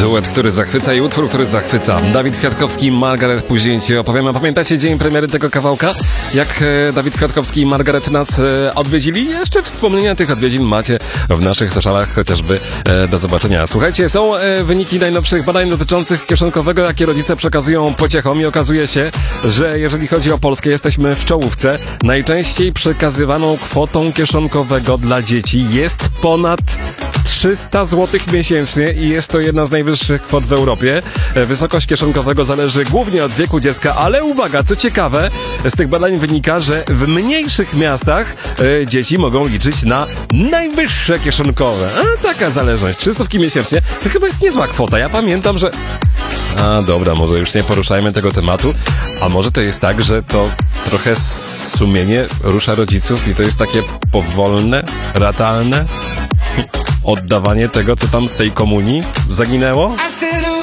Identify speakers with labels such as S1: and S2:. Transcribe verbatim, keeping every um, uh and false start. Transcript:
S1: Duet, który zachwyca i utwór, który zachwyca. Dawid Kwiatkowski i Margaret, później ci opowiem. A pamiętacie dzień premiery tego kawałka? Jak e, Dawid Kwiatkowski i Margaret nas e, odwiedzili? Jeszcze wspomnienia tych odwiedzin macie w naszych socialach chociażby e, do zobaczenia. Słuchajcie, są e, wyniki najnowszych badań dotyczących kieszonkowego, jakie rodzice przekazują pociechom i okazuje się, że jeżeli chodzi o Polskę, jesteśmy w czołówce. Najczęściej przekazywaną kwotą kieszonkowego dla dzieci jest ponad trzysta złotych miesięcznie i jest to jedna z najwyższych kwot w Europie. Wysokość kieszonkowego zależy głównie od wieku dziecka, ale uwaga, co ciekawe, z tych badań wynika, że w mniejszych miastach e, dzieci mogą liczyć na najwyższe kieszonkowe. A taka zależność, trzysta miesięcznie, to chyba jest niezła kwota. Ja pamiętam, że... A dobra, może już nie poruszajmy tego tematu, a może to jest tak, że to trochę sumienie rusza rodziców i to jest takie powolne, ratalne oddawanie tego, co tam z tej komunii zaginęło?